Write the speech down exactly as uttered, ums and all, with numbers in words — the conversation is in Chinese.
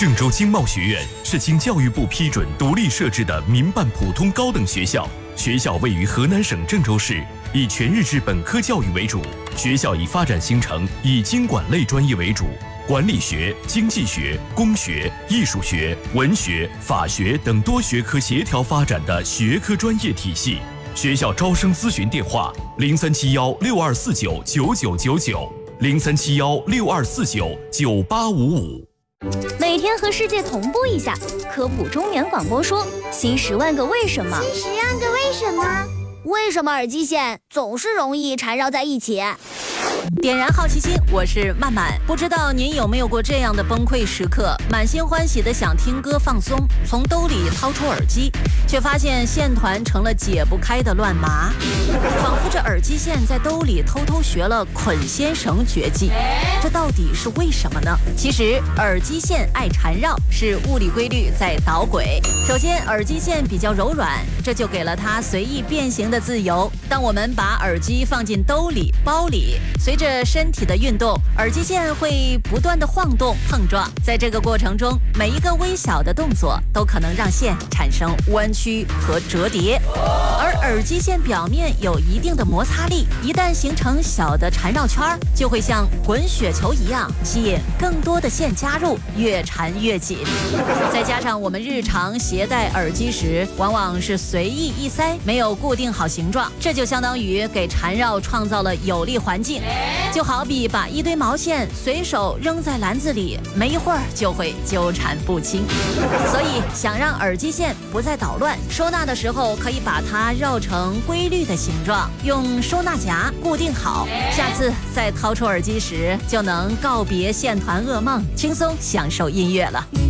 郑州经贸学院是经教育部批准独立设置的民办普通高等学校，学校位于河南省郑州市，以全日制本科教育为主。学校以发展形成以经管类专业为主，管理学、经济学、工学、艺术学、文学、法学等多学科协调发展的学科专业体系。学校招生咨询电话：零三七幺六二四九九九九九，零三七幺六二四九九八五五。 每天和世界同步一下，科普中原广播说新十万个为什么。 新十万个为什么？ 为什么耳机线总是容易缠绕在一起？ 点燃好奇心，我是曼曼。不知道您有没有过这样的崩溃时刻，满心欢喜的想听歌放松，从兜里掏出耳机，却发现线团成了解不开的乱麻，仿佛这耳机线在兜里偷偷学了捆仙绳绝技。这到底是为什么呢？其实耳机线爱缠绕是物理规律在捣鬼。首先，耳机线比较柔软，这就给了它随意变形的自由。当我们把耳机放进兜里、包里，随着身体的运动，耳机线会不断的晃动碰撞，在这个过程中，每一个微小的动作都可能让线产生弯曲和折叠。而耳机线表面有一定的摩擦力，一旦形成小的缠绕圈，就会像滚雪球一样吸引更多的线加入，越缠越紧。再加上我们日常携带耳机时，往往是随意一塞，没有固定好形状，这就相当于给缠绕创造了有利环境。就好比把一堆毛线随手扔在篮子里，没一会儿就会纠缠不清。所以想让耳机线不再捣乱，收纳的时候可以把它绕成规律的形状，用收纳夹固定好，下次再掏出耳机时就能告别线团噩梦，轻松享受音乐了。